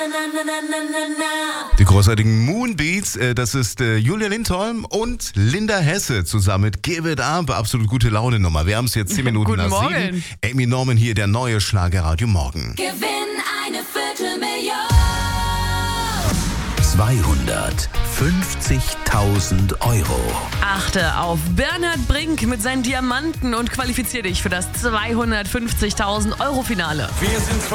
Die großartigen Moonbeats, das ist Julia Lindholm und Linda Hesse zusammen mit Give It Up. Absolut gute Laune Nummer. Wir haben es jetzt 10 Minuten Guten nach Morgen. 7. Amy Norman hier, der neue Schlagerradio Morgen. Gewinn eine Viertelmillion. 250.000 Euro. Achte auf Bernhard Brink mit seinen Diamanten und qualifiziere dich für das 250.000 Euro Finale. Wir sind